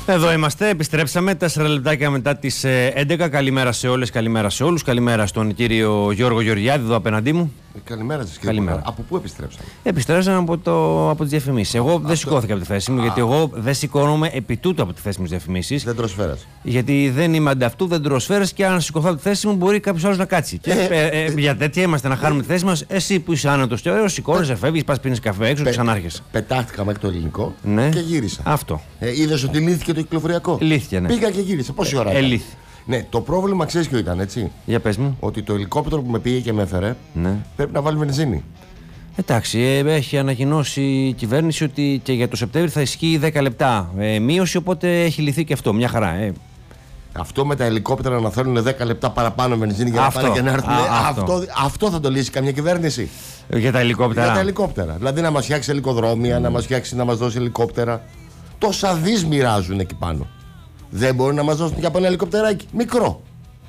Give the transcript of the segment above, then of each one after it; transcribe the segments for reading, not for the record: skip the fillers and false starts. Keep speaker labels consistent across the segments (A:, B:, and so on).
A: Εδώ είμαστε, επιστρέψαμε 4 λεπτάκια μετά τις 11. Καλημέρα σε όλες, καλημέρα σε όλους. Καλημέρα στον κύριο Γιώργο Γεωργιάδη, εδώ απέναντί μου.
B: Καλημέρα σας, κύριε. Καλημέρα. Από πού επιστρέψαμε?
A: Επιστρέψαμε από τις διαφημίσεις. Εγώ δεν σηκώθηκα από τη θέση μου, γιατί εγώ δεν σηκώνομαι επί τούτου από τη θέση μου στις διαφημίσεις.
B: Δεν τροσφαίρας.
A: Γιατί δεν είμαι ανταυτού, δεν τροσφαίρας και αν σηκωθώ από τη θέση μου μπορεί κάποιος άλλος να κάτσει. Για τέτοια είμαστε, να χάνουμε τη θέση μας. Εσύ που είσαι άνετος και ωραίος, σηκώνεσαι, φεύγεις, πας πίνεις καφέ έξω και ξανάρχεσαι.
B: Πετάχτηκα μέχρι το ελληνικό
A: ναι.
B: Και γύρισα.
A: Αυτό.
B: Είδες ότι λύθηκε το κυκλοφοριακό?
A: Λύθηκε, ναι.
B: Πήγα και γύρισα. Πόση ώρα? Ναι, το πρόβλημα ξέρεις ποιο ήταν, έτσι?
A: Για πες μου.
B: Ότι το ελικόπτερο που με πήγε και με έφερε, ναι, πρέπει να βάλει βενζίνη.
A: Εντάξει, έχει ανακοινώσει η κυβέρνηση ότι και για το Σεπτέμβριο θα ισχύει 10 λεπτά μείωση, οπότε έχει λυθεί και αυτό. Μια χαρά.
B: Αυτό με τα ελικόπτερα να θέλουν 10 λεπτά παραπάνω βενζίνη για να πάνε και να έρθουν. Αυτό θα το λύσει καμιά κυβέρνηση?
A: Για τα ελικόπτερα.
B: Για τα ελικόπτερα. Δηλαδή να μας φτιάξει ελικοδρόμια, να μας φτιάξει, να μας δώσει ελικόπτερα. Τόσα δις μοιράζουν εκεί πάνω. Δεν μπορούν να μας δώσουν και από ένα ελικοπτεράκι μικρό?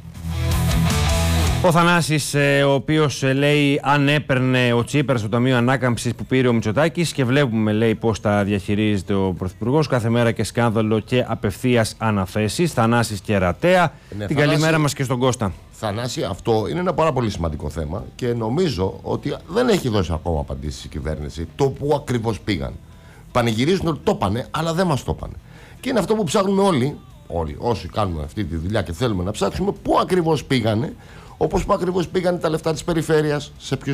A: Ο Θανάσης, ο οποίος λέει αν έπαιρνε ο Τσίπρας στο Ταμείο Ανάκαμψης που πήρε ο Μητσοτάκης, και βλέπουμε, λέει, πώς τα διαχειρίζεται ο Πρωθυπουργός, κάθε μέρα και σκάνδαλο και απευθείας αναθέσεις. Θανάσης και Ρατέα. Ναι, την καλημέρα μας και στον Κώστα.
B: Θανάση, αυτό είναι ένα πάρα πολύ σημαντικό θέμα και νομίζω ότι δεν έχει δώσει ακόμα απαντήσεις η κυβέρνηση το που ακριβώς πήγαν. Πανηγυρίζουν ότι το πάνε, αλλά δεν μας το πάνε. Και είναι αυτό που ψάχνουμε όλοι όσοι κάνουμε αυτή τη δουλειά και θέλουμε να ψάξουμε, πού ακριβώς πήγανε. Όπως που ακριβώς πήγαν τα λεφτά της περιφέρειας,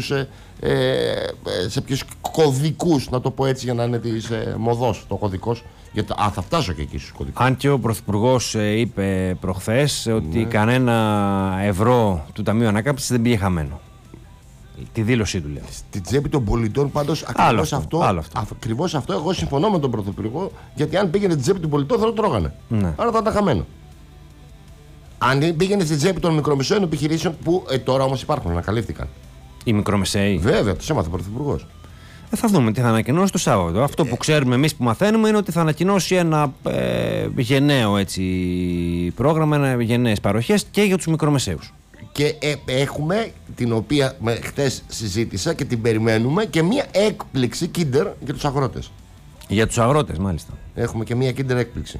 B: σε ποιους κωδικούς, να το πω έτσι για να είναι της μοδός το κωδικός. Γιατί, θα φτάσω και εκεί στους κωδικούς. Αν και ο Πρωθυπουργός είπε προχθές ότι κανένα ευρώ του Ταμείου Ανάκαμψης δεν πήγε χαμένο. Τη δήλωσή του, λέω. Στην τσέπη των πολιτών, πάντως, ακριβώς αυτό εγώ συμφωνώ με τον Πρωθυπουργό, γιατί αν πήγαινε στην τσέπη των πολιτών θα το τρώγανε. Ναι. Άρα θα ήταν χαμένο. Αν πήγαινε στην τσέπη των μικρομεσαίων επιχειρήσεων, που τώρα όμως υπάρχουν, ανακαλύφθηκαν. Οι μικρομεσαίοι. Βέβαια, τους έμαθε ο Πρωθυπουργός. Θα δούμε τι θα ανακοινώσει το Σάββατο. Αυτό που ξέρουμε εμείς που μαθαίνουμε είναι ότι θα ανακοινώσει ένα γενναίο πρόγραμμα, γενναίες παροχές και για τους μικρομεσαίους. Και έχουμε, την οποία χτες συζήτησα και την περιμένουμε, και μια έκπληξη Kinder για τους αγρότες. Για τους αγρότες, μάλιστα. Έχουμε και μια Kinder έκπληξη.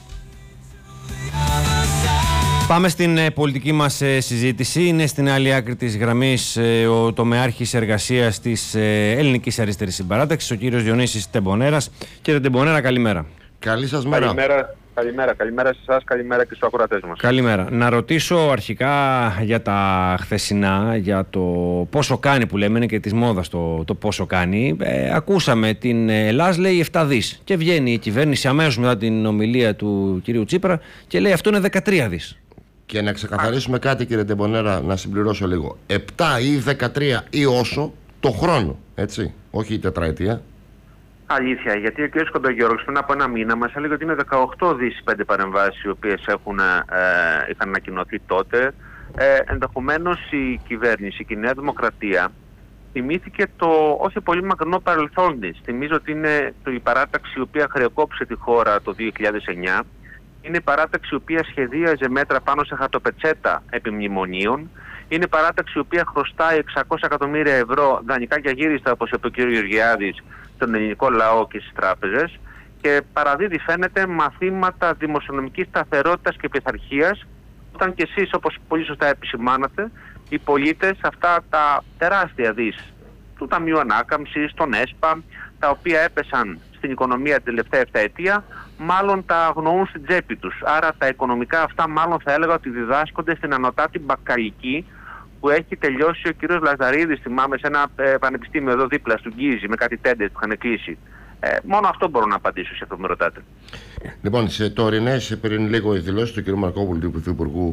B: Πάμε στην πολιτική μας συζήτηση. Είναι στην άλλη άκρη της γραμμής ο τομεάρχης εργασίας της Ελληνικής Αριστερής Συμπαράταξης, ο κύριος Διονύσης Τεμπονέρας. Κύριε Τεμπονέρα, καλημέρα. Καλή σας μέρα.
C: Καλημέρα σε εσάς, καλημέρα και στους ακροατές μας.
A: Καλημέρα. Να ρωτήσω αρχικά για τα χθεσινά, για το πόσο κάνει που λέμε, είναι και της μόδας το πόσο κάνει. Ακούσαμε την Ελλάς λέει 7 δις και βγαίνει η κυβέρνηση αμέσως μετά την ομιλία του κυρίου Τσίπρα και λέει αυτό είναι 13 δις.
B: Και να ξεκαθαρίσουμε κάτι, κύριε Τεμπονέρα, να συμπληρώσω λίγο. 7 ή 13 ή όσο το χρόνο, έτσι, όχι η τετραετία.
C: Αλήθεια, γιατί ο κ. Κοντογιώργος πριν από ένα μήνα μας έλεγε ότι είναι 18 δις 5 παρεμβάσεις οι οποίες είχαν ανακοινωθεί τότε. Ενδεχομένως η κυβέρνηση και η Νέα Δημοκρατία θυμήθηκε το όχι πολύ μακρινό παρελθόν της. Θυμίζω ότι είναι η παράταξη η οποία χρεοκόπησε τη χώρα το 2009. Είναι η παράταξη η οποία σχεδίαζε μέτρα πάνω σε χαρτοπετσέτα επιμνημονίων. Είναι η παράταξη η οποία χρωστάει 600 εκατομμύρια ευρώ δανεικά και αγύριστα, όπως είπε ο κ. Γεωργιάδης, στον ελληνικό λαό και στις τράπεζες, και παραδίδει, φαίνεται, μαθήματα δημοσιονομικής σταθερότητας και πειθαρχίας, όταν και εσείς, όπως πολύ σωστά επισημάνατε, οι πολίτες αυτά τα τεράστια δις του Ταμείου Ανάκαμψης, των ΕΣΠΑ, τα οποία έπεσαν στην οικονομία την τελευταία 7 ετία, μάλλον τα αγνοούν στην τσέπη τους. Άρα τα οικονομικά αυτά μάλλον θα έλεγα ότι διδάσκονται στην ανωτάτη μπακαλική που έχει τελειώσει ο κύριος Λαζαρίδης, θυμάμαι, σε ένα πανεπιστήμιο εδώ δίπλα στον Γκίζη, με κάτι τέντες που είχαν κλείσει. Μόνο αυτό μπορώ να απαντήσω σε αυτό που με ρωτάτε.
B: Λοιπόν, σε τωρινές, πριν λίγο, οι δηλώσεις του κ. Μαρκόπουλου, του Πρωθυπουργού,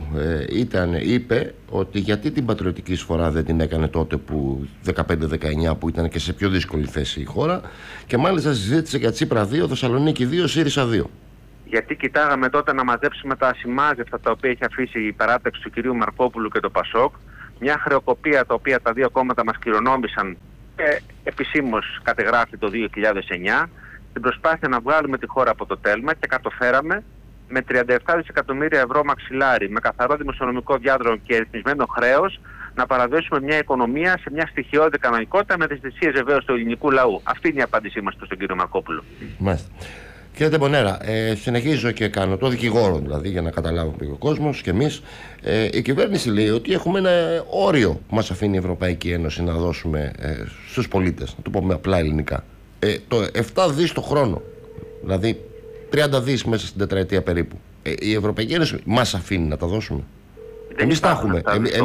B: είπε ότι γιατί την πατριωτική εισφορά δεν την έκανε τότε που 15-19, που ήταν και σε πιο δύσκολη θέση η χώρα, και μάλιστα συζήτησε για Τσίπρα 2, Θεσσαλονίκη 2, ΣΥΡΙΖΑ 2.
C: Γιατί κοιτάγαμε τότε να μαζέψουμε τα ασημάζευτα τα οποία έχει αφήσει η παράταξη του κ. Μαρκόπουλου και το ΠΑΣΟΚ, μια χρεοκοπία τα οποία τα δύο κόμματα μας κληρονόμησαν και επισήμως κατεγράφει το 2009, στην προσπάθεια να βγάλουμε τη χώρα από το τέλμα, και κατοφέραμε με 37 δισεκατομμύρια ευρώ μαξιλάρι, με καθαρό δημοσιονομικό διάδρομο και ρυθμισμένο χρέος, να παραδώσουμε μια οικονομία σε μια στοιχειώδη κανονικότητα, με τις θυσίες βεβαίως του ελληνικού λαού. Αυτή είναι η απάντησή μας στον κύριο Μαρκόπουλο.
B: Μάλιστα. Κύριε Τεμπονέρα, συνεχίζω και κάνω το δικηγόρο, δηλαδή, για να καταλάβουμε ο κόσμος και εμείς. Η κυβέρνηση λέει ότι έχουμε ένα όριο που μας αφήνει η Ευρωπαϊκή Ένωση να δώσουμε στους πολίτες. Να το πούμε απλά ελληνικά. Το 7 δις το χρόνο, δηλαδή 30 δις μέσα στην τετραετία περίπου. Η Ευρωπαϊκή Ένωση μας αφήνει να τα δώσουμε. Εμείς τα έχουμε.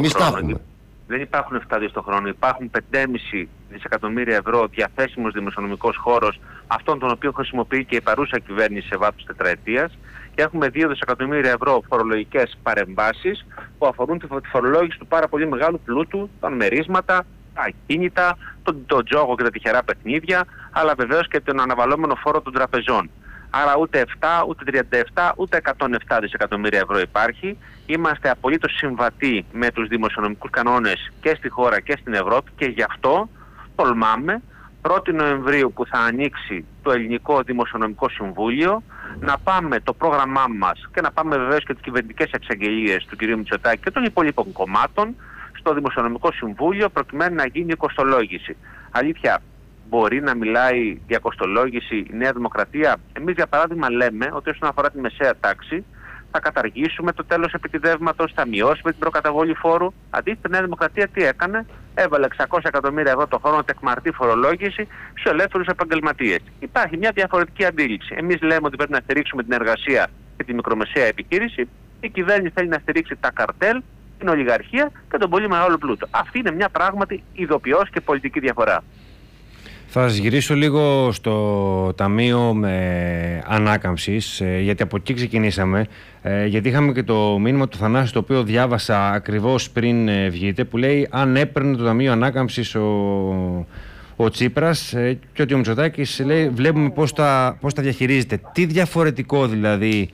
C: Δεν υπάρχουν 7 δις το χρόνο. Υπάρχουν 5,5 δισεκατομμύρια ευρώ διαθέσιμος δημοσιονομικός χώρος, αυτόν τον οποίο χρησιμοποιεί και η παρούσα κυβέρνηση σε βάθος τετραετίας. Και έχουμε 2 δισεκατομμύρια ευρώ φορολογικές παρεμβάσεις που αφορούν τη φορολόγηση του πάρα πολύ μεγάλου πλούτου, τα μερίσματα, τα ακίνητα, τον τζόγο και τα τυχερά παιχνίδια, αλλά βεβαίως και τον αναβαλλόμενο φόρο των τραπεζών. Άρα ούτε 7, ούτε 37, ούτε 107 δισεκατομμύρια ευρώ υπάρχει. Είμαστε απολύτως συμβατοί με τους δημοσιονομικούς κανόνες και στη χώρα και στην Ευρώπη και γι' αυτό τολμάμε 1η Νοεμβρίου που θα ανοίξει το Ελληνικό Δημοσιονομικό Συμβούλιο να πάμε το πρόγραμμά μας και να πάμε βεβαίως και τις κυβερνητικές εξαγγελίες του κ. Μητσοτάκη και των υπόλοιπων κομμάτων στο Δημοσιονομικό Συμβούλιο προκειμένου να γίνει η κοστολόγηση. Αλήθεια, μπορεί να μιλάει για κοστολόγηση η Νέα Δημοκρατία? Εμείς για παράδειγμα λέμε ότι όσον αφορά τη μεσαία τάξη θα καταργήσουμε το τέλος επιτιδεύματος, θα μειώσουμε την προκαταβολή φόρου. Αντίθετα, η Νέα Δημοκρατία τι έκανε? Έβαλε 600 εκατομμύρια ευρώ το χρόνο τεκμαρτή φορολόγηση σε ελεύθερους επαγγελματίες. Υπάρχει μια διαφορετική αντίληψη. Εμείς λέμε ότι πρέπει να στηρίξουμε την εργασία και τη μικρομεσαία επιχείρηση. Η κυβέρνηση θέλει να στηρίξει τα καρτέλ, την ολιγαρχία και τον πολύ μεγάλο πλούτο. Αυτή είναι μια πράγματι ειδοποιώς και πολιτική διαφορά.
A: Θα σας γυρίσω λίγο στο Ταμείο Ανάκαμψης, γιατί από εκεί ξεκινήσαμε, γιατί είχαμε και το μήνυμα του Θανάση, το οποίο διάβασα ακριβώς πριν βγείτε, που λέει αν έπαιρνε το Ταμείο Ανάκαμψης ο Τσίπρας και ότι ο Μητσοτάκης λέει βλέπουμε πώς τα διαχειρίζεται. Τι διαφορετικό δηλαδή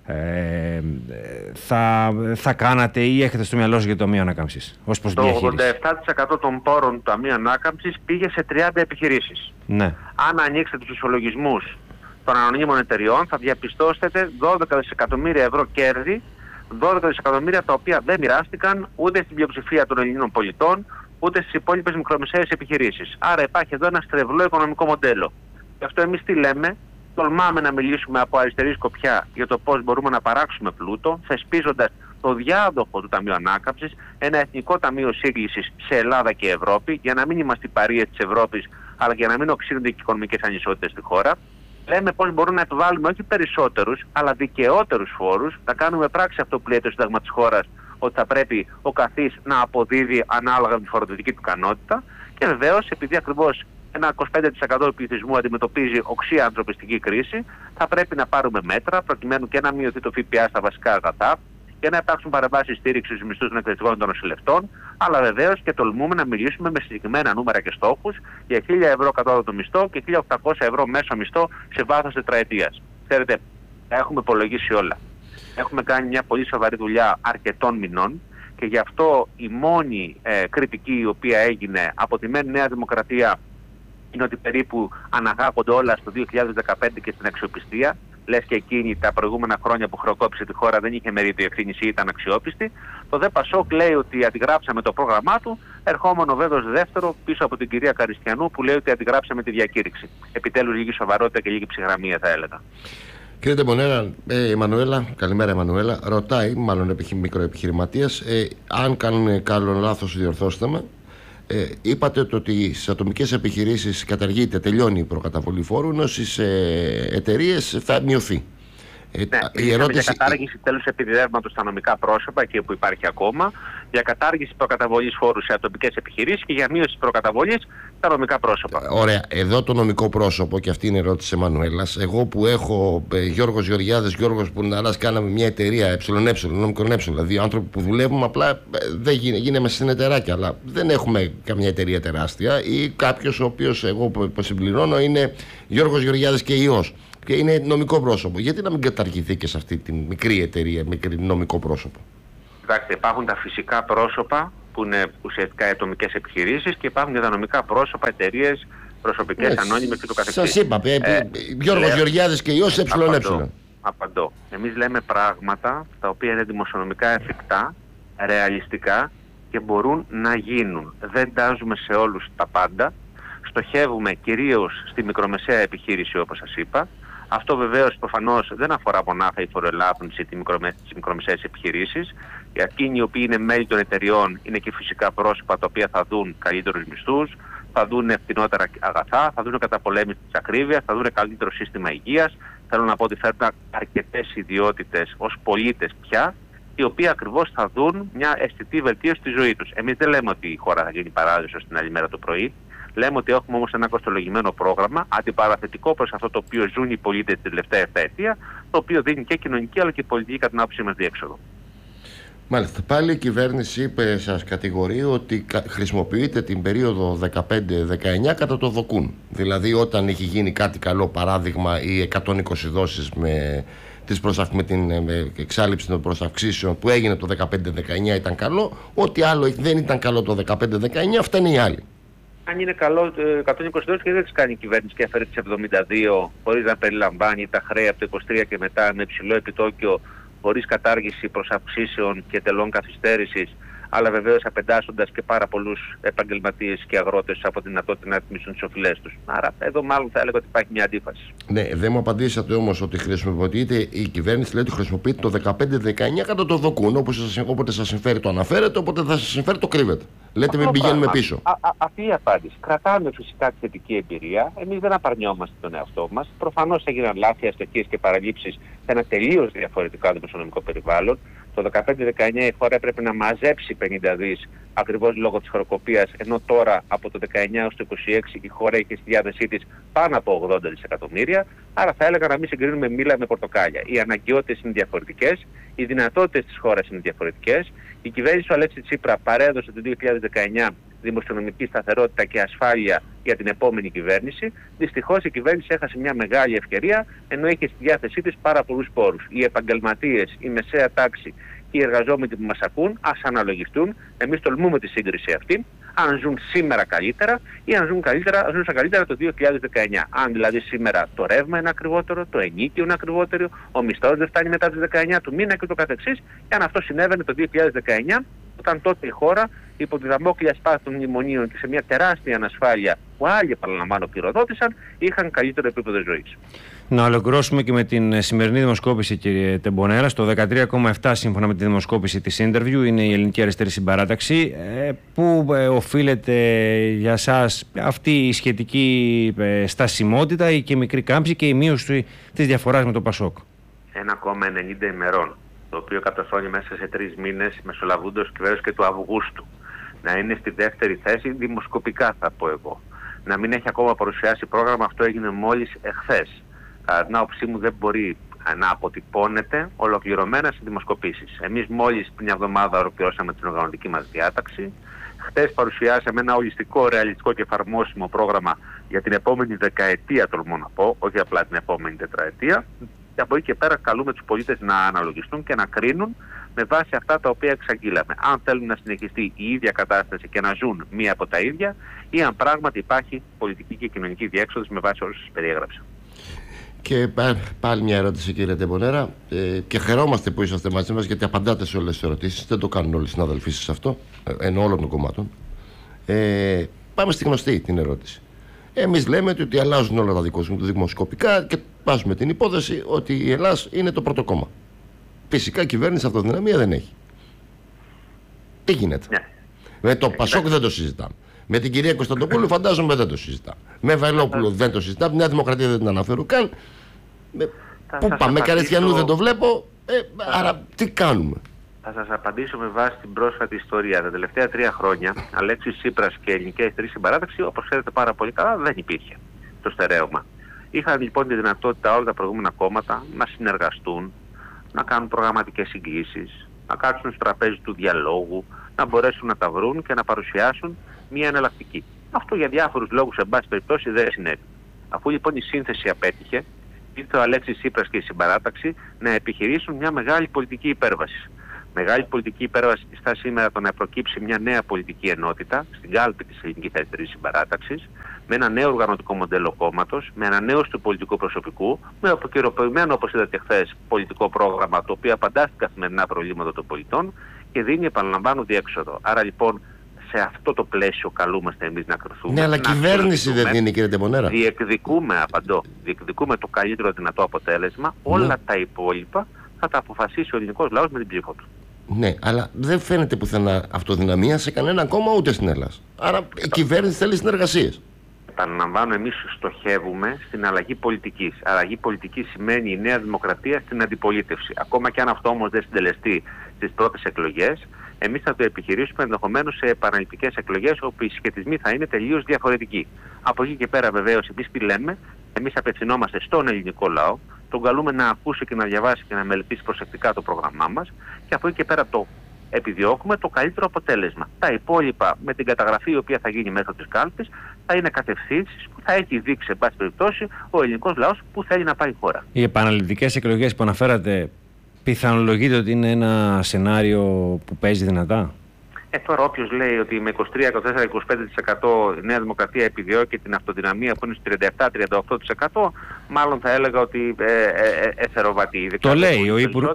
A: θα κάνατε ή έχετε στο μυαλό σας για το Ταμείο Ανάκαμψης ως προς τη διαχείριση?
C: Το 87% των πόρων του Ταμείου Ανάκαμψης πήγε σε 30 επιχειρήσεις.
A: Ναι.
C: Αν ανοίξετε τους ισολογισμούς των ανωνύμων εταιριών θα διαπιστώσετε 12 δισεκατομμύρια ευρώ κέρδη, 12 δισεκατομμύρια τα οποία δεν μοιράστηκαν ούτε στην πλειοψηφία των Ελληνών πολιτών ούτε στις υπόλοιπες μικρομεσαίες επιχειρήσεις. Άρα υπάρχει εδώ ένα στρεβλό οικονομικό μοντέλο. Γι' αυτό εμείς τι λέμε? Τολμάμε να μιλήσουμε από αριστερή σκοπιά για το πώς μπορούμε να παράξουμε πλούτο, θεσπίζοντας το διάδοχο του Ταμείου Ανάκαμψης, ένα εθνικό ταμείο σύγκλησης σε Ελλάδα και Ευρώπη, για να μην είμαστε οι παρείες της Ευρώπης, αλλά για να μην οξύνονται και οι οικονομικές ανισότητες στη χώρα. Λέμε πώς μπορούμε να επιβάλλουμε όχι περισσότερους, αλλά δικαιότερους φόρους. Θα κάνουμε πράξη αυτό που λέει το Σύνταγμα της χώρας, ότι θα πρέπει ο καθής να αποδίδει ανάλογα με τη φοροδοτική του ικανότητα. Και βεβαίως, επειδή ακριβώς ένα 25% του πληθυσμού αντιμετωπίζει οξύ ανθρωπιστική κρίση, θα πρέπει να πάρουμε μέτρα προκειμένου και να μειωθεί το ΦΠΑ στα βασικά αγαθά και να υπάρξουν παρεμβάσεις στήριξης στους μισθούς των εκπαιδευτικών των νοσηλευτών, αλλά βεβαίως και τολμούμε να μιλήσουμε με συγκεκριμένα νούμερα και στόχους για 1.000 ευρώ κατώτατο μισθό και 1.800 ευρώ μέσο μισθό σε βάθος τετραετίας. Ξέρετε, τα έχουμε υπολογίσει όλα. Έχουμε κάνει μια πολύ σοβαρή δουλειά αρκετών μηνών και γι' αυτό η μόνη κριτική η οποία έγινε από τη μεν Νέα Δημοκρατία είναι ότι περίπου αναγάγονται όλα στο 2015 και στην αξιοπιστία. Λες και εκείνη τα προηγούμενα χρόνια που χρεοκόπησε τη χώρα δεν είχε μερίδιο ευθύνης ή ήταν αξιόπιστη. Το ΔΕ Πασόκ λέει ότι αντιγράψαμε το πρόγραμμά του, ερχόμενο βέβαια δεύτερο πίσω από την κυρία Καριστιανού που λέει ότι αντιγράψαμε τη διακήρυξη. Επιτέλους λίγη σοβαρότητα και λίγη ψυχραιμία θα έλεγα.
B: Κύριε Τεμπονέρα, η Μανουέλα, καλημέρα Μανουέλα, ρωτάει, μάλλον μικροεπιχειρηματίας, αν κάνουν καλό λάθος διορθώστε με. Είπατε ότι στις ατομικές επιχειρήσεις τελειώνει η προκαταβολή φόρου, ενώ στις εταιρείες θα μειωθεί.
C: Ναι, η ερώτηση... για κατάργηση τέλους επιδεύματος στα νομικά πρόσωπα, εκεί που υπάρχει ακόμα, για κατάργηση προκαταβολής φόρου σε ατομικές επιχειρήσεις και για μείωση προκαταβολής στα νομικά πρόσωπα.
B: Ωραία. Εδώ το νομικό πρόσωπο, και αυτή είναι η ερώτηση της Εμμανουέλας. Εγώ που έχω Γιώργος Γεωργιάδης, Γιώργος που κάναμε μια εταιρεία νομικών δηλαδή άνθρωποι που δουλεύουμε, απλά δεν γίναμε συνεταιράκια, αλλά δεν έχουμε καμιά εταιρεία τεράστια, ή κάποιος ο οποίος εγώ που συμπληρώνω είναι Γιώργος Γεωργιάδης και ιός. Και είναι νομικό πρόσωπο. Γιατί να μην καταργηθεί και σε αυτή τη μικρή εταιρεία, μικρή νομικό πρόσωπο?
C: Κοιτάξτε, υπάρχουν τα φυσικά πρόσωπα που είναι ουσιαστικά ατομικές επιχειρήσεις και υπάρχουν και τα νομικά πρόσωπα, εταιρείες, προσωπικές, ανώνυμες και το καθεξής.
B: Σας είπα, Γιώργος Γεωργιάδης και ιός ΕΕ.
C: Απαντώ. Εμείς λέμε πράγματα τα οποία είναι δημοσιονομικά εφικτά, ρεαλιστικά και μπορούν να γίνουν. Δεν τάζουμε σε όλους τα πάντα. Στοχεύουμε κυρίως στη μικρομεσαία επιχείρηση όπως σας είπα, Αυτό βεβαίως προφανώς δεν αφορά μονάχα η φοροελάφρυνση τις μικρομεσαίες επιχειρήσεις. Εκείνοι οι οποίοι είναι μέλη των εταιριών είναι και φυσικά πρόσωπα τα οποία θα δουν καλύτερους μισθούς, θα δουν φθηνότερα αγαθά, θα δουν καταπολέμηση της ακρίβειας, θα δουν καλύτερο σύστημα υγείας. Θέλω να πω ότι φέρνουν αρκετές ιδιότητες ως πολίτες πια, οι οποίοι ακριβώς θα δουν μια αισθητή βελτίωση στη ζωή τους. Εμείς δεν λέμε ότι η χώρα θα γίνει παράδεισος την άλλη μέρα το πρωί. Λέμε ότι έχουμε όμως ένα κοστολογημένο πρόγραμμα, αντιπαραθετικό προς αυτό το οποίο ζουν οι πολίτες την τελευταία εφέτεια, το οποίο δίνει και κοινωνική αλλά και πολιτική κατά την άποψή μας διέξοδο.
B: Μάλιστα. Πάλι η κυβέρνηση είπε, σας κατηγορεί ότι χρησιμοποιείται την περίοδο 15-19 κατά το δοκούν. Δηλαδή όταν έχει γίνει κάτι καλό, παράδειγμα οι 120 δόσεις με την εξάλληψη των προσαυξήσεων που έγινε το 15-19 ήταν καλό, ό,τι άλλο δεν ήταν καλό το 15-19 φταίνει οι άλλοι.
C: Αν είναι καλό 120 δόσεις και δεν τις κάνει η κυβέρνηση και έφερε τις 72 χωρίς να περιλαμβάνει τα χρέη από το 23 και μετά με υψηλό επιτόκιο, χωρίς κατάργηση προσαυξήσεων και τελών καθυστέρησης, αλλά βεβαίως απεντάσσοντας και πάρα πολλούς επαγγελματίες και αγρότες από τη δυνατότητα να ρυθμίσουν τις οφειλές τους. Άρα εδώ μάλλον θα έλεγα ότι υπάρχει μια αντίφαση. Ναι,
B: δεν μου απαντήσατε όμως ότι χρησιμοποιείται, η κυβέρνηση λέει ότι χρησιμοποιείται το 15-19 κατά το δοκούν. Όποτε σας συμφέρει το αναφέρετε, όποτε θα σας συμφέρει το κρύβετε. Λέτε μην πηγαίνουμε πίσω.
C: Αυτή η απάντηση. Κρατάμε φυσικά τη θετική εμπειρία. Εμείς δεν απαρνιόμαστε τον εαυτό μας. Προφανώς έγιναν λάθη, αστοχίες και παραλήψεις σε ένα τελείως διαφορετικό δημοσιονομικό περιβάλλον. Το 15-19 η χώρα έπρεπε να μαζέψει 50 δις ακριβώς λόγω της χρεοκοπίας, ενώ τώρα από το 19 έως το 26 η χώρα έχει στη διάθεσή της πάνω από 80 δισεκατομμύρια. Άρα θα έλεγα να μην συγκρίνουμε μήλα με πορτοκάλια. Οι αναγκαιότητες είναι διαφορετικές, οι δυνατότητες της χώρας είναι διαφορετικές. Η κυβέρνηση του Αλέξη Τσίπρα παρέδωσε το 2019 δημοσιονομική σταθερότητα και ασφάλεια για την επόμενη κυβέρνηση. Δυστυχώς η κυβέρνηση έχασε μια μεγάλη ευκαιρία, ενώ είχε στη διάθεσή της πάρα πολλούς πόρους. Οι επαγγελματίες, η μεσαία τάξη και οι εργαζόμενοι που μας ακούν, ας αναλογιστούν. Εμείς τολμούμε τη σύγκριση αυτή. Αν ζουν σήμερα καλύτερα ή αν ζούσαν καλύτερα το 2019. Αν δηλαδή σήμερα το ρεύμα είναι ακριβότερο, το ενίκιο είναι ακριβότερο, ο μισθός δεν φτάνει μετά τις 19 του μήνα και το καθεξής. Και αν αυτό συνέβαινε το 2019, όταν τότε η χώρα υπό τη δαμόκλεια σπάθη των μνημονίων και σε μια τεράστια ανασφάλεια που άλλοι, επαναλαμβάνω, πυροδότησαν, είχαν καλύτερο επίπεδο ζωής.
A: Να ολοκληρώσουμε και με την σημερινή δημοσκόπηση, κύριε Τεμπονέρα. Στο 13,7 σύμφωνα με τη δημοσκόπηση της Interview είναι η Ελληνική Αριστερή Συμπαράταξη. Πού οφείλεται για σας αυτή η σχετική στασιμότητα ή και μικρή κάμψη και η μείωση της διαφοράς με το ΠΑΣΟΚ?
C: 1,90 ημερών, το οποίο κατορθώνει μέσα σε 3 μήνες μεσολαβούντος κυβέρνηση και του Αυγούστου. Να είναι στη δεύτερη θέση δημοσκοπικά, θα πω εγώ. Να μην έχει ακόμα παρουσιάσει πρόγραμμα, αυτό έγινε μόλις εχθές. Κατά την άποψή μου δεν μπορεί να αποτυπώνεται ολοκληρωμένα σε δημοσκοπήσεις. Εμείς μόλις πριν μια εβδομάδα ολοκληρώσαμε την οργανωτική μας διάταξη. Χθες παρουσιάσαμε ένα ολιστικό, ρεαλιστικό και εφαρμόσιμο πρόγραμμα για την επόμενη δεκαετία, τολμώ να πω, όχι απλά την επόμενη τετραετία. Και από εκεί και πέρα καλούμε τους πολίτες να αναλογιστούν και να κρίνουν με βάση αυτά τα οποία εξαγγείλαμε. Αν θέλουν να συνεχιστεί η ίδια κατάσταση και να ζουν μία από τα ίδια, ή αν πράγματι υπάρχει πολιτική και κοινωνική διέξοδος με βάση όσους περιέγραψα.
B: Και πάλι μια ερώτηση, κύριε Τεμπονέρα, και χαιρόμαστε που είσαστε μαζί μας γιατί απαντάτε σε όλες τις ερωτήσεις. Δεν το κάνουν όλοι οι συναδελφοί σας αυτό, ενώ όλων των κομμάτων. Πάμε στη γνωστή την ερώτηση. Εμείς λέμε ότι αλλάζουν όλα τα δημοσκοπικά και βάζουμε την υπόθεση ότι η Ελλάς είναι το πρώτο κόμμα. Φυσικά η κυβέρνηση αυτοδυναμία δεν έχει. Τι γίνεται? Με το ΠΑΣΟΚ δεν το συζητάμε. Με την κυρία Κωνσταντοπούλου φαντάζομαι δεν το συζητάμε. Με Βελόπουλο δεν το συζητάμε. Μια Δημοκρατία δεν την αναφέρω καν. Πού πάμε? Καρεστιανού δεν το βλέπω. Άρα τι κάνουμε?
C: Θα σας απαντήσω με βάση την πρόσφατη ιστορία. Τα τελευταία 3 χρόνια, Αλέξης Τσίπρας και Ελληνική Αριστερή Συμπαράταξη, όπως ξέρετε πάρα πολύ καλά, δεν υπήρχε το στερέωμα. Είχαν λοιπόν τη δυνατότητα όλα τα προηγούμενα κόμματα να συνεργαστούν, να κάνουν προγραμματικές συγκλήσεις, να κάτσουν στο τραπέζι του διαλόγου, να μπορέσουν να τα βρουν και να παρουσιάσουν μια εναλλακτική. Αυτό για διάφορους λόγους, εν πάση περιπτώσει, δεν συνέβη. Αφού λοιπόν η σύνθεση απέτυχε, ήρθε ο Αλέξης Τσίπρας και η Συμπαράταξη να επιχειρήσουν μια μεγάλη πολιτική υπέρβαση. Μεγάλη πολιτική υπέρβαση πιστά σήμερα το να προκύψει μια νέα πολιτική ενότητα στην κάλπη της Ελληνικής Αριστερής Συμπαράταξης, με ένα νέο οργανωτικό μοντέλο κόμματος, με ανανέωση του πολιτικού προσωπικού, με αποκαιροποιημένο, όπως είδατε χθες, πολιτικό πρόγραμμα το οποίο απαντά στα καθημερινά προβλήματα των πολιτών και δίνει, επαναλαμβάνω, διέξοδο. Άρα λοιπόν σε αυτό το πλαίσιο καλούμαστε εμείς να κρυθούμε.
B: Ναι, αλλά κυβέρνηση δεν είναι, κύριε Τεμπονέρα.
C: Διεκδικούμε το καλύτερο δυνατό αποτέλεσμα. Όλα τα υπόλοιπα θα τα αποφασίσει ο ελληνικός λαός με την ψήφο του.
B: Ναι, αλλά δεν φαίνεται πουθενά αυτοδυναμία σε κανένα κόμμα ούτε στην Ελλάδα. Άρα η κυβέρνηση θέλει συνεργασίες.
C: Επαναλαμβάνω, εμείς στοχεύουμε στην αλλαγή πολιτικής. Αλλαγή πολιτικής σημαίνει η Νέα Δημοκρατία στην αντιπολίτευση. Ακόμα και αν αυτό όμως δεν συντελεστεί στις πρώτες εκλογές, εμείς θα το επιχειρήσουμε ενδεχομένως σε επαναληπτικές εκλογές, όπου οι συσχετισμοί θα είναι τελείως διαφορετικοί. Από εκεί και πέρα, βεβαίως, εμείς τι λέμε, εμείς απευθυνόμαστε στον ελληνικό λαό, τον καλούμε να ακούσει και να διαβάσει και να μελετήσει προσεκτικά το πρόγραμμά μας, και από εκεί και πέρα το επιδιώκουμε το καλύτερο αποτέλεσμα. Τα υπόλοιπα, με την καταγραφή η οποία θα γίνει μέσω της κάλπης, θα είναι κατευθύνσεις που θα έχει δείξει, εν πάση περιπτώσει, ο ελληνικός λαός που θέλει να πάει η χώρα.
A: Οι επαναληπτικές εκλογές που αναφέρατε, πιθανολογείτε ότι είναι ένα σενάριο που παίζει δυνατά?
C: Τώρα όποιος λέει ότι με 23, 24, 25% η Νέα Δημοκρατία επιδιώκει την αυτοδυναμία που είναι στο 37-38%, μάλλον θα έλεγα ότι εθεροβατεί.
A: Το λέει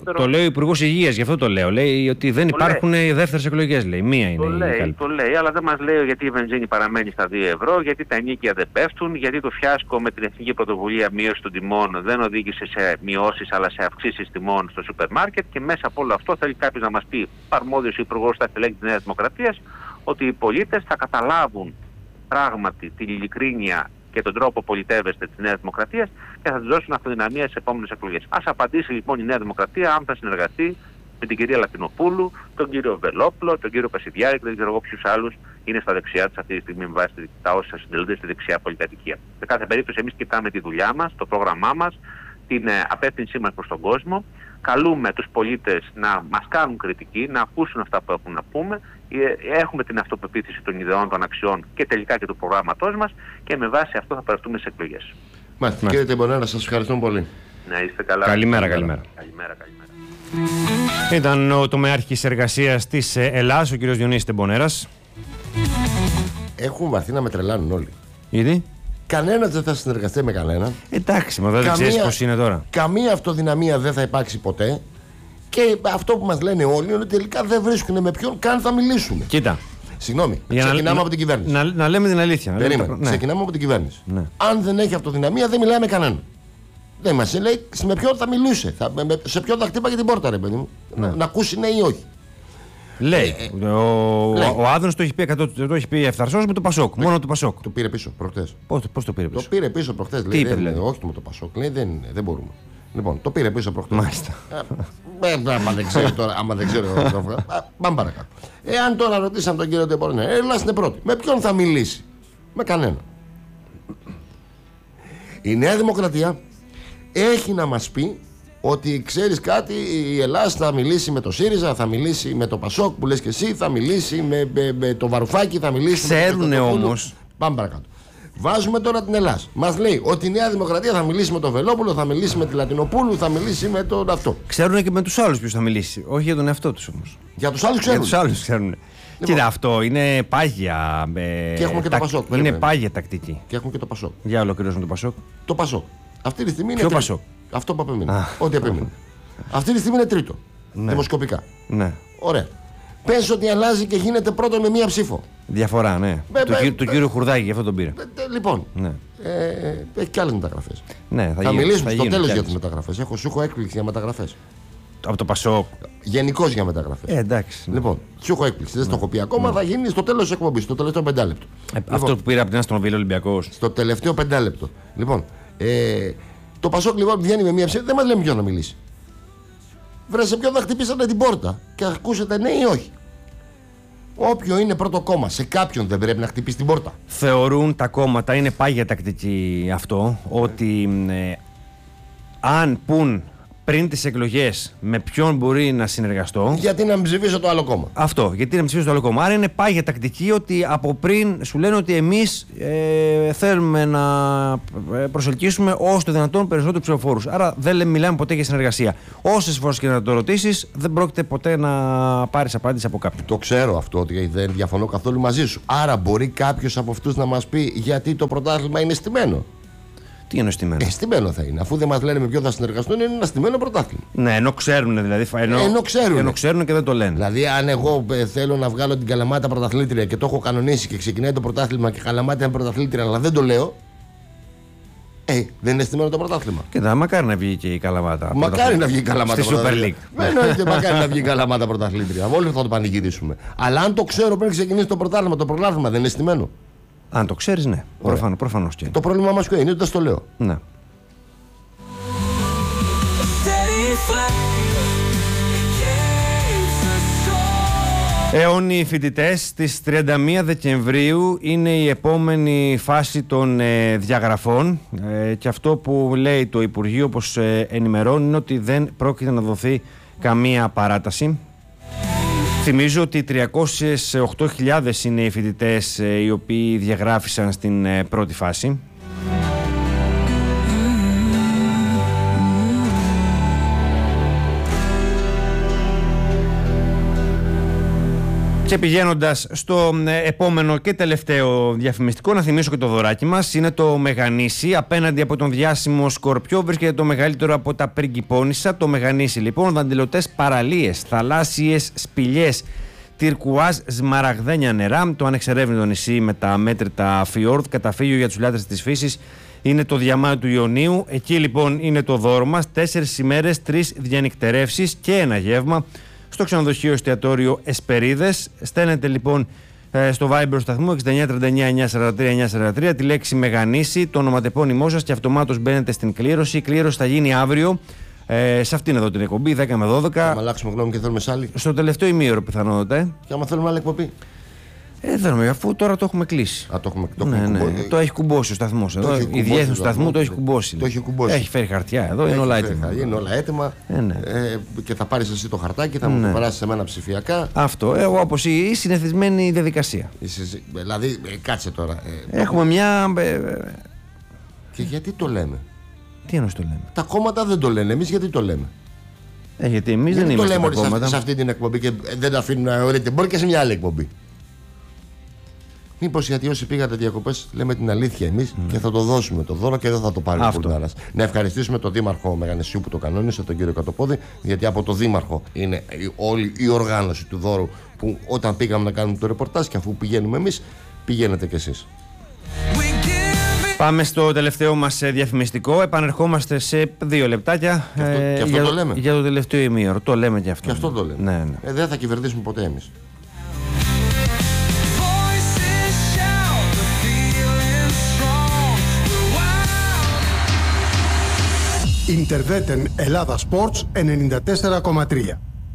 A: ο Υπουργός Υγείας, γι' αυτό το λέω. Λέει ότι δεν υπάρχουν δεύτερες εκλογές, λέει. Μία είναι.
C: Το λέει, αλλά δεν μας λέει γιατί η βενζίνη παραμένει στα 2 ευρώ, γιατί τα ενοίκια δεν πέφτουν, γιατί το φιάσκο με την Εθνική Πρωτοβουλία Μείωση των Τιμών δεν οδήγησε σε μειώσεις αλλά σε αυξήσεις τιμών στο σούπερ μάρκετ, και μέσα από όλο αυτό θέλει κάποιος να μας πει, αρμόδιος υπουργός στα στελέχη της Νέας Δημοκρατίας, ότι οι πολίτες θα καταλάβουν πράγματι την ειλικρίνεια και τον τρόπο πολιτεύεστε της Νέας Δημοκρατίας και θα τους δώσουν αυτοδυναμία στις επόμενες εκλογές. Ας απαντήσει λοιπόν η Νέα Δημοκρατία αν θα συνεργαστεί με την κυρία Λατινοπούλου, τον κύριο Βελόπουλο, τον κύριο Κασιδιάρη και δεν ξέρω εγώ ποιους άλλους είναι στα δεξιά της αυτή τη στιγμή με βάση τα όσα συντελούνται στη δεξιά πολιτατικία. Σε κάθε περίπτωση εμείς κοιτάμε τη δουλειά μας, το πρόγραμμά μας, την απεύθυνσή μας προς τον κόσμο. Καλούμε τους πολίτες να μας κάνουν κριτική, να ακούσουν αυτά που έχουν να πούμε. Έχουμε την αυτοπεποίθηση των ιδεών, των αξιών και τελικά και του προγράμματός μας, και με βάση αυτό θα περαστούμε σε εκλογές.
B: Μάλιστα. Κύριε Τεμπονέρα, σας ευχαριστούμε πολύ.
C: Να είστε καλά.
A: Καλημέρα. Ήταν ο τομεάρχης εργασίας της Ελλάς, ο κύριος Διονύσης Τεμπονέρας.
B: Έχουν βαθύ να με τρελάνουν όλοι.
A: Γιατί?
B: Κανένας δεν θα συνεργαστεί με κανέναν.
A: Εντάξει, μα δεν ξέρεις πώς είναι τώρα.
B: Καμία αυτοδυναμία δεν θα υπάρξει ποτέ. Και αυτό που μας λένε όλοι είναι ότι τελικά δεν βρίσκουν με ποιον καν θα μιλήσουμε.
A: Κοίτα.
B: Συγγνώμη, ξεκινάμε από την κυβέρνηση.
A: Να λέμε την αλήθεια.
B: Περίμενε. Ξεκινάμε από την κυβέρνηση. Ναι. Αν δεν έχει αυτοδυναμία, δεν μιλάει με κανέναν. Δεν μας λέει με ποιον θα μιλούσε. Σε ποιον θα χτύπαγε την πόρτα, ρε παιδί μου. Ναι. Να ακούσει ναι ή όχι.
A: Λέει. Ο Άδωνος το έχει πει 100%, το έχει πει ευθαρσός με το Πασόκ. Μόνο το Πασόκ.
B: Το πήρε πίσω προχτές.
A: Πώς το πήρε πίσω?
B: Το πήρε πίσω προχτές.
A: Τι είπε, λέει?
B: Όχι με το Πασόκ. Λέει δεν μπορούμε. Λοιπόν, το πήρε πίσω προχτές.
A: Μάλιστα.
B: Άμα δεν ξέρει τώρα, πάμε παρακάτω. Εάν τώρα ρωτήσαμε τον κύριο Τεμπονέρα, Ελλάς είναι πρώτη. Με ποιον θα μιλήσει? Με κανένα. Η Νέα Δημοκρατία έχει να μας πει ότι ξέρεις κάτι, η Ελλάδα θα μιλήσει με το ΣΥΡΙΖΑ, θα μιλήσει με το Πασόκ που λες και εσύ, θα μιλήσει με το Βαρουφάκη, θα μιλήσει.
A: Ξέρουνε όμως.
B: Πάμε παρακάτω. Βάζουμε τώρα την Ελλάδα. Μας λέει ότι η Νέα Δημοκρατία θα μιλήσει με τον Βελόπουλο, θα μιλήσει με τη Λατινοπούλου, θα μιλήσει με τον αυτό.
A: Ξέρουνε και με τους άλλους ποιος θα μιλήσει. Όχι για τον εαυτό τους όμως.
B: Για τους άλλους ξέρουν.
A: Για τους άλλους ξέρουν. Λοιπόν. Κοίτα, αυτό είναι πάγια.
B: Και έχουμε και το Πασόκ.
A: Είναι πάγια τακτική.
B: Και έχουμε και το Πασόκ.
A: Για ολοκληρώσουμε το Πασόκ.
B: Το Πασόκ. Αυτή τη στιγμή είναι.
A: Ποιο Πασόκ?
B: Αυτό που απέμεινε. Ό,τι απέμεινε. Αυτή τη στιγμή είναι τρίτο. Ναι. Δημοσκοπικά.
A: Ναι.
B: Ωραία. Πες ότι αλλάζει και γίνεται πρώτο με μία ψήφο.
A: Διαφορά, ναι. Του κύριου Χουρδάκη, γι' αυτό τον πήρε.
B: Λοιπόν.
A: Ναι.
B: Έχει και άλλες μεταγραφές.
A: Ναι,
B: θα μιλήσουμε στο τέλος για τις μεταγραφές. Σου έχω έκπληξη για μεταγραφές.
A: Από το Πασόκ.
B: Γενικώς για μεταγραφές.
A: Εντάξει.
B: Λοιπόν, σου έχω έκπληξη. Δεν το έχω πει ακόμα. Θα γίνει στο τέλος της εκπομπής, στο τελευταίο 5 λεπτό.
A: Αυτό που πήρε από την Αστον Βίλα Ολυμπιακός.
B: Στο τελευταίο 5 λεπτό. Λοιπόν, το Πασόκ λοιπόν βγαίνει με μία ψήφο, δεν μας λέμε ποιον να μιλήσει. Βρε σε ποιον θα χτυπήσατε την πόρτα και ακούσετε ναι ή όχι. Όποιο είναι πρώτο κόμμα, σε κάποιον δεν πρέπει να χτυπήσει την πόρτα.
A: Θεωρούν τα κόμματα, είναι πάγια τακτική αυτό, ότι αν πουν πριν τις εκλογές με ποιον μπορεί να συνεργαστώ.
B: Γιατί να μην ψηφίσω το άλλο κόμμα.
A: Αυτό, γιατί να μην ψηφίσω το άλλο κόμμα. Άρα είναι πάγια τακτική ότι από πριν σου λένε ότι εμείς θέλουμε να προσελκύσουμε όσο το δυνατόν περισσότερους ψηφοφόρους. Άρα δεν μιλάμε ποτέ για συνεργασία. Όσες φορές και να το ρωτήσεις, δεν πρόκειται ποτέ να πάρεις απάντηση από κάποιον.
B: Το ξέρω αυτό, ότι δεν διαφωνώ καθόλου μαζί σου. Άρα μπορεί κάποιος από αυτούς να μας πει γιατί το πρωτάθλημα είναι στημένο.
A: Τι είναι στημένο?
B: Στημένο θα είναι. Αφού δεν μας λένε με ποιο θα συνεργαστούν, είναι ένα στημένο πρωτάθλημα.
A: Ναι, ενώ ξέρουν δηλαδή. Ενώ ξέρουν και δεν το λένε.
B: Δηλαδή, αν εγώ θέλω να βγάλω την Καλαμάτα πρωταθλήτρια και το έχω κανονίσει και ξεκινάει το πρωτάθλημα και Καλαμάτα είναι πρωταθλήτρια, αλλά δεν το λέω. Δεν είναι στημένο το πρωτάθλημα.
A: Και μακάρι να βγει και η Καλαμάτα.
B: Μακάρι να βγει η Καλαμάτα.
A: Στη Super League.
B: Εννοείται, μακάρι να βγει η Καλαμάτα πρωταθλήτρια. Όλοι θα το πανηγυρίσουμε. Αλλά αν το ξέρω πριν ξεκινήσει το πρωτάθλημα, δεν είναι στημένο.
A: Αν το ξέρεις, ναι. Προφανώς και.
B: Το πρόβλημα μας ποιο είναι, ότι δεν στο λέω.
A: Ναι. Οι φοιτητές στις 31 Δεκεμβρίου είναι η επόμενη φάση των διαγραφών και αυτό που λέει το Υπουργείο, όπως ενημερώνει, είναι ότι δεν πρόκειται να δοθεί καμία παράταση. Θυμίζω ότι 308.000 είναι οι φοιτητές οι οποίοι διαγράφησαν στην πρώτη φάση. Και πηγαίνοντας στο επόμενο και τελευταίο διαφημιστικό, να θυμίσω και το δωράκι μας. Είναι το Μεγανήσι. Απέναντι από τον διάσημο Σκορπιό βρίσκεται το μεγαλύτερο από τα πριγκιπόνισσα. Το Μεγανήσι λοιπόν, δαντιλωτές παραλίες, θαλάσσιες σπηλιές, τυρκουάζ σμαραγδένια νερά, το ανεξερεύνητο νησί με τα μέτρητα φιόρδ, καταφύγιο για τους λάτρες της φύσης. Είναι το διαμάτι του Ιωνίου. Εκεί λοιπόν είναι το δώρο μας. 4 ημέρες, 3 διανυκτερεύσεις και ένα γεύμα στο ξενοδοχείο εστιατόριο Εσπερίδες. Στέλνετε λοιπόν στο Viber του σταθμού 6939-943-943 τη λέξη Μεγανήσι, το ονοματεπώνυμό σας και αυτομάτως μπαίνετε στην κλήρωση. Η κλήρωση θα γίνει αύριο σε αυτήν εδώ την εκπομπή, 10 με 12.
B: Θα αλλάξουμε γνώμη και θέλουμε σε άλλη.
A: Στο τελευταίο ημίωρο πιθανότατα.
B: Και άμα θέλουμε άλλη εκπομπή.
A: Δεν αφού τώρα το έχουμε κλείσει. Το έχει κουμπώσει ο σταθμός εδώ. Η διεύθυνση του σταθμού το έχει κουμπώσει. Έχει φέρει χαρτιά εδώ, είναι όλα έτοιμα.
B: Είναι όλα έτοιμα και θα πάρεις εσύ το χαρτάκι, θα μου το περάσεις σε μένα ψηφιακά.
A: Αυτό, όπως η συνηθισμένη διαδικασία.
B: Δηλαδή, κάτσε τώρα.
A: Έχουμε μια.
B: Και γιατί το λέμε?
A: Τι εννοείς το λέμε?
B: Τα κόμματα δεν το λένε, εμείς γιατί το λέμε?
A: Γιατί εμείς δεν είμαστε τα κόμματα.
B: Σε αυτή την εκπομπή και δεν τα αφήνουν να ορείτε. Μπορεί και σε μια άλλη εκπομπή. Μήπως γιατί όσοι πήγατε διακοπές λέμε την αλήθεια εμείς και θα το δώσουμε το δώρο και δεν θα το πάρει ο Κουρνάρας. Να ευχαριστήσουμε τον Δήμαρχο Μεγανησίου που το κανόνισε, τον κύριο Κατοπόδη, γιατί από το Δήμαρχο είναι όλη η οργάνωση του δώρου που όταν πήγαμε να κάνουμε το ρεπορτάζ και αφού πηγαίνουμε εμείς, πηγαίνετε κι εσείς.
A: Πάμε στο τελευταίο μας διαφημιστικό. Επανερχόμαστε σε 2 λεπτάκια
B: και αυτό το λέμε.
A: Για το τελευταίο ημίωρο. Το λέμε και αυτό.
B: Και αυτό το λέμε.
A: Ναι.
B: Δεν θα κυβερνήσουμε ποτέ εμείς.
D: Ιντερβέτεν Ελλάδα Sports 94,3.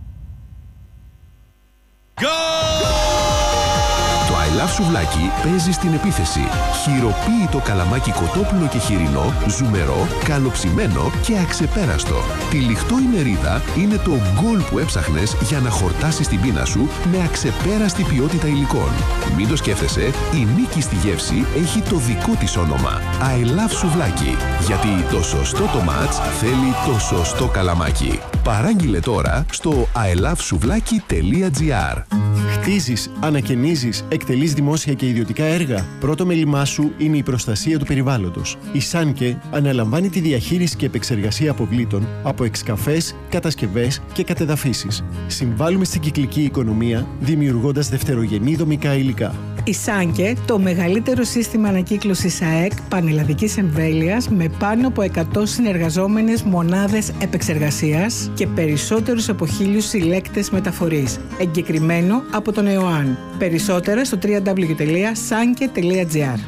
E: Το I Love Σουβλάκι παίζει στην επίθεση. Χειροποίητο καλαμάκι κοτόπουλο και χοιρινό, ζουμερό, καλοψημένο και αξεπέραστο. Τυλιχτό η μερίδα είναι το γκολ που έψαχνες για να χορτάσεις την πείνα σου με αξεπέραστη ποιότητα υλικών. Μην το σκέφτεσαι, η νίκη στη γεύση έχει το δικό της όνομα. I Love Σουβλάκι. Γιατί το σωστό το μάτς θέλει το σωστό καλαμάκι. Παράγγειλε τώρα στο ilovesuvlaki.gr.
F: Χτίζεις, ανακαινίζεις, εκτελείς δημόσια και ιδιωτικά έργα. Πρώτο μέλημά σου είναι η προστασία του περιβάλλοντος. Η Σάνκε αναλαμβάνει τη διαχείριση και επεξεργασία αποβλήτων από εξκαφές, κατασκευές και κατεδαφίσεις. Συμβάλλουμε στην κυκλική οικονομία, δημιουργώντας δευτερογενή δομικά υλικά.
G: Η Σάνκε, το μεγαλύτερο σύστημα ανακύκλωσης ΑΕΚ πανελλαδικής εμβέλειας με πάνω από 100 συνεργαζόμενες μονάδες επεξεργασίας και περισσότερους από 1.000 συλλέκτες μεταφορής. Εγκεκριμένο από τον ΕΟΑΝ. Περισσότερα στο www.sanke.gr.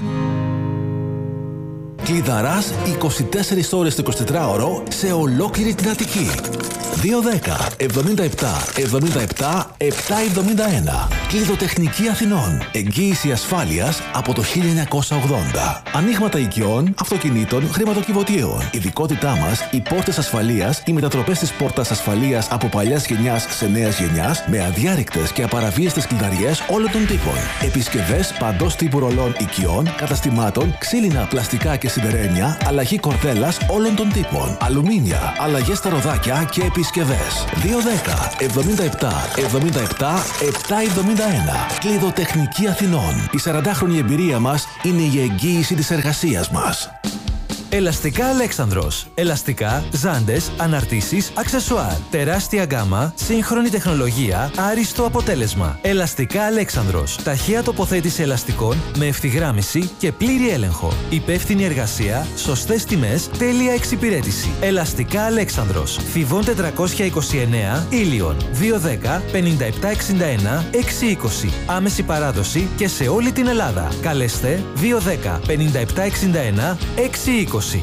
H: Κλειδαράς 24 ώρες το 24ωρο σε ολόκληρη την Αττική. 210 77 77 771. Κλειδοτεχνική Αθηνών. Εγγύηση ασφάλειας από το 1980. Ανοίγματα οικειών, αυτοκινήτων, χρηματοκιβωτίων. Ειδικότητά μας, οι πόρτες ασφαλείας, οι μετατροπές της πόρτας ασφαλείας από παλιάς γενιάς σε νέας γενιάς, με αδιάρρηκτες και απαραβίαστες κλειδαριές όλων των τύπων. Επισκευές παντός τύπου ρολών οικειών, καταστημάτων, ξύλινα, πλαστικά και σιδερένια, αλλαγή κορδέλας όλων των τύπων. Αλουμίνια, αλλαγές στα ροδάκια και επισκευές. 210 77 77 771. Κλειδοτεχνική Αθηνών. Η 40χρονη εμπειρία μας είναι η εγγύηση της εργασίας μας.
I: Ελαστικά Αλέξανδρος. Ελαστικά, ζάντες, αναρτήσεις, αξεσουάρ. Τεράστια γκάμα, σύγχρονη τεχνολογία, άριστο αποτέλεσμα. Ελαστικά Αλέξανδρος. Ταχεία τοποθέτηση ελαστικών με ευθυγράμμιση και πλήρη έλεγχο. Υπεύθυνη εργασία, σωστές τιμές, τέλεια εξυπηρέτηση. Ελαστικά Αλέξανδρος. Θηβών 429, Ήλιον. 210 5761 620. Άμεση παράδοση και σε όλη την Ελλάδα. Καλέστε 210 5761 620.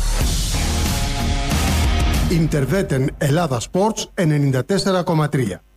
D: Interveten Ελλάδα Sports 94,3.